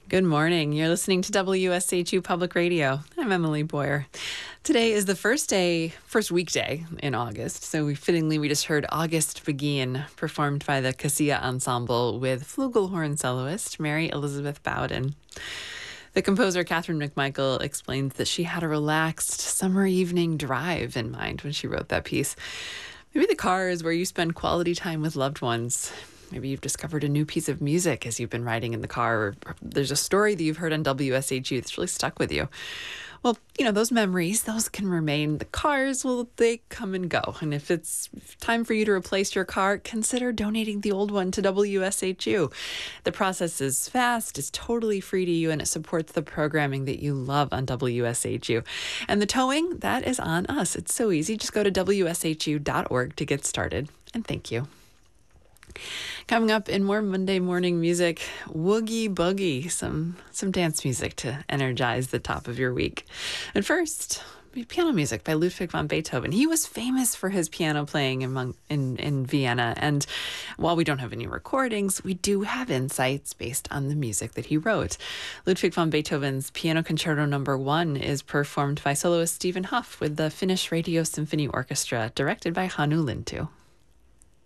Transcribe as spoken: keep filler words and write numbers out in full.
Good morning. You're listening to W S H U Public Radio. I'm Emily Boyer. Today is the first day, first weekday in August. So we fittingly, we just heard August Begin, performed by the Cassia Ensemble with flugelhorn soloist Mary Elizabeth Bowden. The composer Catherine McMichael explains that she had a relaxed summer evening drive in mind when she wrote that piece. Maybe the car is where you spend quality time with loved ones. Maybe you've discovered a new piece of music as you've been riding in the car, or there's a story that you've heard on W S H U that's really stuck with you. Well, you know, those memories, those can remain. The cars, well, they come and go. And if it's time for you to replace your car, consider donating the old one to W S H U. The process is fast, it's totally free to you, and it supports the programming that you love on W S H U. And the towing, that is on us. It's so easy. Just go to W S H U dot org to get started. And thank you. Coming up in more Monday morning music, Woogie Boogie, some some dance music to energize the top of your week. And first, piano music by Ludwig van Beethoven. He was famous for his piano playing among, in, in Vienna, and while we don't have any recordings, we do have insights based on the music that he wrote. Ludwig van Beethoven's Piano Concerto Number One is performed by soloist Stephen Huff with the Finnish Radio Symphony Orchestra, directed by Hannu Lintu.